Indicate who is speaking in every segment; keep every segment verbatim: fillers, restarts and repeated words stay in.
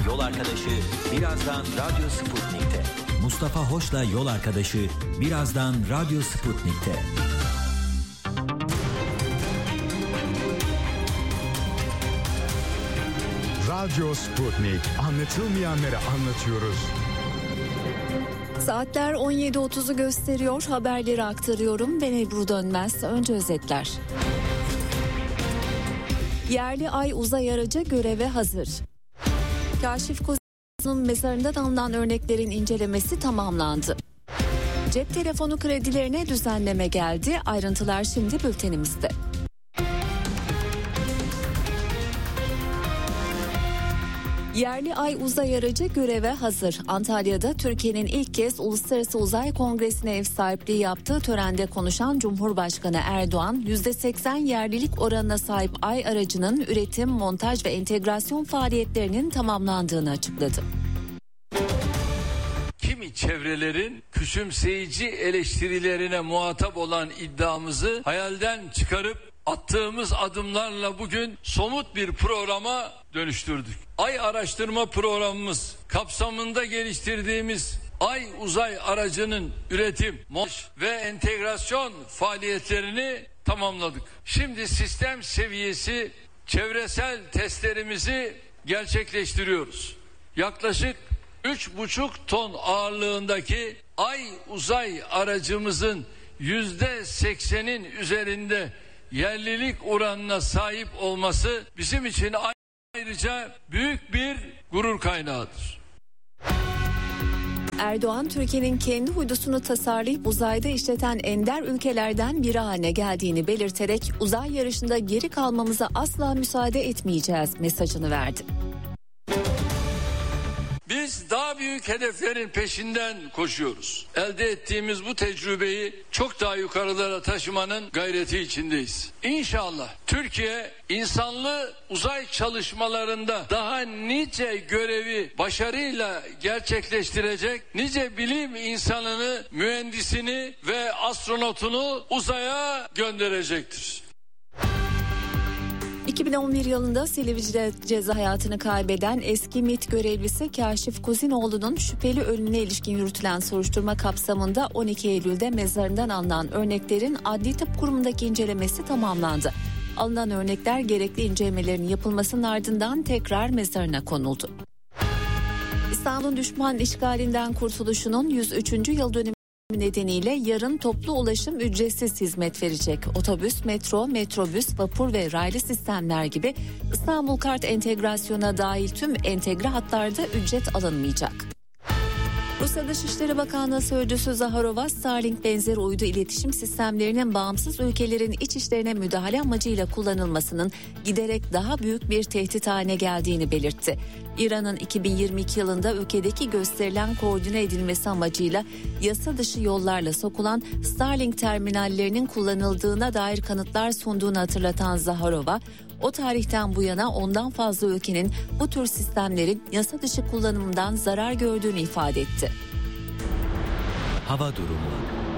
Speaker 1: Yol Arkadaşı birazdan Radyo Sputnik'te. Mustafa Hoş'la Yol Arkadaşı birazdan Radyo Sputnik'te.
Speaker 2: Radyo Sputnik. Anlatılmayanları anlatıyoruz.
Speaker 3: Saatler on yedi otuzu gösteriyor. Haberleri aktarıyorum. Ben Ebru Dönmez. Önce özetler. Yerli ay uzay aracı göreve hazır. Kaşif Kozi'nin mezarından alınan örneklerin incelemesi tamamlandı. Cep telefonu kredilerine düzenleme geldi. Ayrıntılar şimdi bültenimizde. Yerli ay uzay aracı göreve hazır. Antalya'da Türkiye'nin ilk kez Uluslararası Uzay Kongresi'ne ev sahipliği yaptığı törende konuşan Cumhurbaşkanı Erdoğan, yüzde seksen yerlilik oranına sahip ay aracının üretim, montaj ve entegrasyon faaliyetlerinin tamamlandığını açıkladı.
Speaker 4: Kimi çevrelerin küçümseyici eleştirilerine muhatap olan iddiamızı hayalden çıkarıp attığımız adımlarla bugün somut bir programa dönüştürdük. Ay araştırma programımız kapsamında geliştirdiğimiz Ay uzay aracının üretim, montaj ve entegrasyon faaliyetlerini tamamladık. Şimdi sistem seviyesi çevresel testlerimizi gerçekleştiriyoruz. Yaklaşık üç buçuk ton ağırlığındaki Ay uzay aracımızın yüzde seksenin üzerinde yerlilik oranına sahip olması bizim için ayrıca büyük bir gurur kaynağıdır.
Speaker 3: Erdoğan, Türkiye'nin kendi uydusunu tasarlayıp uzayda işleten ender ülkelerden biri haline geldiğini belirterek uzay yarışında geri kalmamıza asla müsaade etmeyeceğiz mesajını verdi.
Speaker 4: Biz daha büyük hedeflerin peşinden koşuyoruz. Elde ettiğimiz bu tecrübeyi çok daha yukarılara taşımanın gayreti içindeyiz. İnşallah Türkiye insanlı uzay çalışmalarında daha nice görevi başarıyla gerçekleştirecek, nice bilim insanını, mühendisini ve astronotunu uzaya gönderecektir.
Speaker 3: iki bin on bir yılında Silivri'de ceza hayatını kaybeden eski MİT görevlisi Kaşif Kozinoğlu'nun şüpheli ölümüne ilişkin yürütülen soruşturma kapsamında on iki Eylül'de mezarından alınan örneklerin Adli Tıp Kurumu'ndaki incelemesi tamamlandı. Alınan örnekler gerekli incelemelerin yapılmasının ardından tekrar mezarına konuldu. İstanbul'un düşman işgalinden kurtuluşunun yüz üçüncü yıl dönümü nedeniyle yarın toplu ulaşım ücretsiz hizmet verecek. Otobüs, metro, metrobüs, vapur ve raylı sistemler gibi İstanbul Kart entegrasyona dahil tüm entegre hatlarda ücret alınmayacak. Rusya Dışişleri Bakanlığı Sözcüsü Zaharova, Starlink benzeri uydu iletişim sistemlerinin bağımsız ülkelerin iç işlerine müdahale amacıyla kullanılmasının giderek daha büyük bir tehdit haline geldiğini belirtti. İran'ın iki bin yirmi iki yılında ülkedeki gösterilen koordine edilmesi amacıyla yasa dışı yollarla sokulan Starlink terminallerinin kullanıldığına dair kanıtlar sunduğunu hatırlatan Zaharova, o tarihten bu yana ondan fazla ülkenin bu tür sistemlerin yasa dışı kullanımından zarar gördüğünü ifade etti.
Speaker 1: Hava durumu.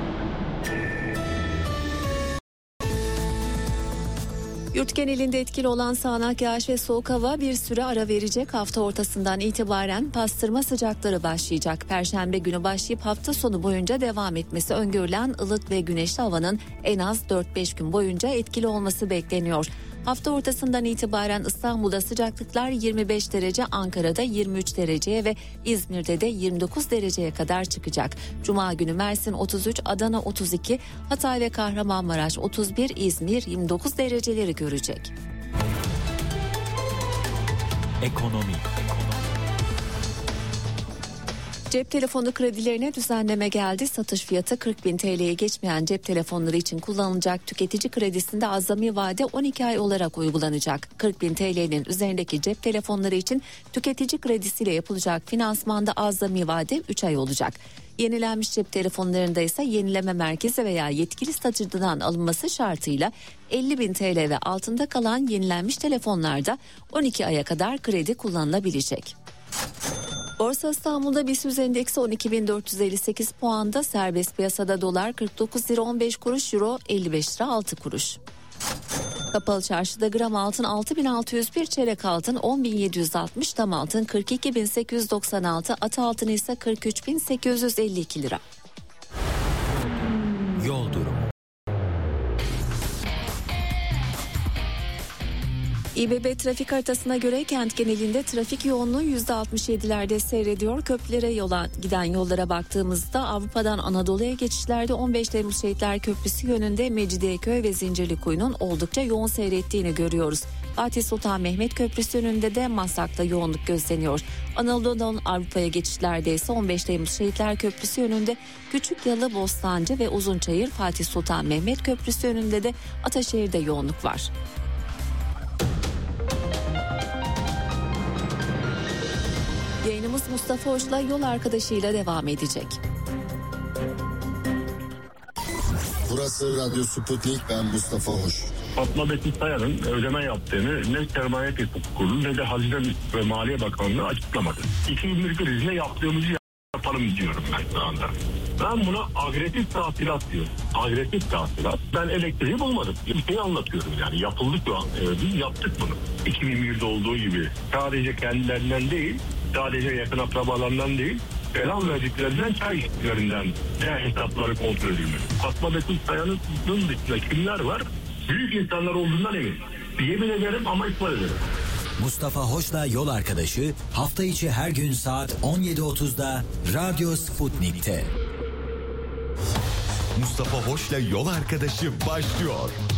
Speaker 3: Yurt genelinde etkili olan sağanak yağış ve soğuk hava bir süre ara verecek. Hafta ortasından itibaren pastırma sıcakları başlayacak. Perşembe günü başlayıp hafta sonu boyunca devam etmesi öngörülen ılık ve güneşli havanın en az dört beş gün boyunca etkili olması bekleniyor. Hafta ortasından itibaren İstanbul'da sıcaklıklar yirmi beş derece, Ankara'da yirmi üç dereceye ve İzmir'de de yirmi dokuz dereceye kadar çıkacak. Cuma günü Mersin otuz üç, Adana otuz iki, Hatay ve Kahramanmaraş otuz bir, İzmir yirmi dokuz dereceleri görecek.
Speaker 1: Ekonomi.
Speaker 3: Cep telefonu kredilerine düzenleme geldi. Satış fiyatı kırk bin T L'ye geçmeyen cep telefonları için kullanılacak tüketici kredisinde azami vade on iki ay olarak uygulanacak. kırk bin T L'nin üzerindeki cep telefonları için tüketici kredisiyle yapılacak finansmanda azami vade üç ay olacak. Yenilenmiş cep telefonlarında ise yenileme merkezi veya yetkili satıcıdan alınması şartıyla elli bin T L ve altında kalan yenilenmiş telefonlarda on iki aya kadar kredi kullanılabilecek. Borsa İstanbul'da BIST endeksi on iki bin dört yüz elli sekiz puanda, serbest piyasada dolar kırk dokuz lira on beş kuruş, euro elli beş lira altı kuruş. Kapalı çarşıda gram altın altı bin altı yüz bir, çeyrek altın on bin yedi yüz altmış, tam altın kırk iki bin sekiz yüz doksan altı, atı altın ise kırk üç bin sekiz yüz elli iki lira.
Speaker 1: Yol durumu.
Speaker 3: İBB trafik haritasına göre kent genelinde trafik yoğunluğu yüzde altmış yedilerde seyrediyor. Köprülere yola giden yollara baktığımızda Avrupa'dan Anadolu'ya geçişlerde on beş Temmuz Şehitler Köprüsü yönünde Mecidiyeköy ve Zincirlikuyu'nun oldukça yoğun seyrettiğini görüyoruz. Fatih Sultan Mehmet Köprüsü önünde de Maslak'ta yoğunluk gözleniyor. Anadolu'dan Avrupa'ya geçişlerde ise on beş Temmuz Şehitler Köprüsü yönünde Küçükyalı, Bostancı ve Uzunçayır, Fatih Sultan Mehmet Köprüsü önünde de Ataşehir'de yoğunluk var. Yayınımız Mustafa Hoş'la yol arkadaşıyla devam edecek.
Speaker 5: Burası Radyo Sputnik, ben Mustafa Hoş.
Speaker 6: Fatma Betül Sayan'ın ödeme yaptığını ne Sermaye Tesis Kurulu ne de Hazine ve Maliye Bakanlığı açıklamadı. iki bin yirmi bir krizinde yaptığımızı yapalım diyorum ben şu anda. Ben buna agresif tahsilat diyorum. Agresif tahsilat. Ben elektriği bulmadım. Bir şey anlatıyorum yani. Yapıldık mı? Biz yaptık bunu. iki bin birde olduğu gibi. Sadece kendilerinden değil, sadece yakın akrabalarından değil, selam verdiklerinden, çay içtiklerinden ne hesapları kontrol edilmeli. Fatma Betül Sayan'ın dışında kimler var? Büyük insanlar olduğundan eminim. Yemin ederim ama ısrar ederim.
Speaker 1: Mustafa Hoş'la yol arkadaşı hafta içi her gün saat on yedi otuzda Radyo Sputnik'te.
Speaker 2: Mustafa Hoş'la yol arkadaşı başlıyor.